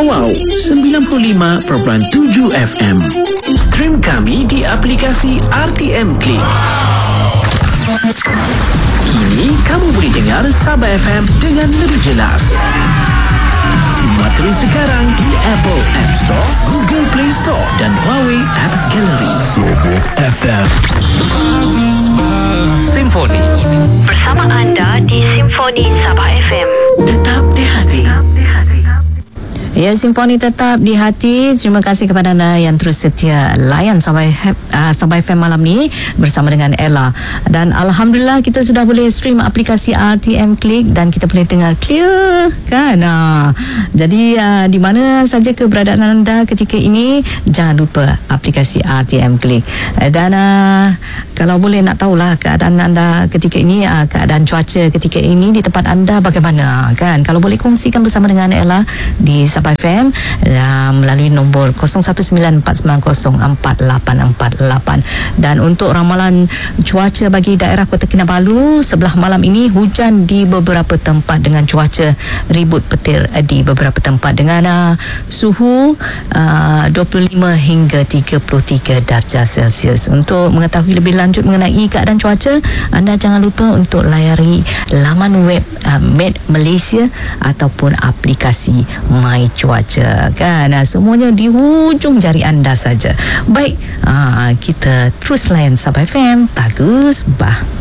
Awau 95.7 FM. Stream kami di aplikasi RTM Klik. Kini kamu boleh dengar Sabah FM dengan lebih jelas. Mari sekarang di Apple App Store, Google Play Store dan Huawei App Gallery. Sabah FM. Simfoni bersama anda di Simfoni Sabah FM. Tetap di hati. Ya, Simfoni tetap di hati. Terima kasih kepada anda yang terus setia layan Sabah FM malam ni bersama dengan Ella. Dan Alhamdulillah kita sudah boleh stream aplikasi RTM Klik dan kita boleh dengar clear kan. Jadi di mana saja keberadaan anda ketika ini, jangan lupa aplikasi RTM Klik. Dan kalau boleh nak tahulah keadaan anda ketika ini, keadaan cuaca ketika ini di tempat anda bagaimana kan. Kalau boleh kongsikan bersama dengan Ella di Sabah FM melalui nombor 0194904848. Dan untuk ramalan cuaca bagi daerah Kota Kinabalu, sebelah malam ini hujan di beberapa tempat dengan cuaca ribut petir di beberapa tempat dengan suhu 25 hingga 33 darjah Celsius. Untuk mengetahui lebih lanjut mengenai keadaan cuaca, anda jangan lupa untuk layari laman web Met Malaysia ataupun aplikasi My Cuaca kan. Semuanya di hujung jari anda saja. Baik, kita terus layan Sabah FM. Bagus, bah.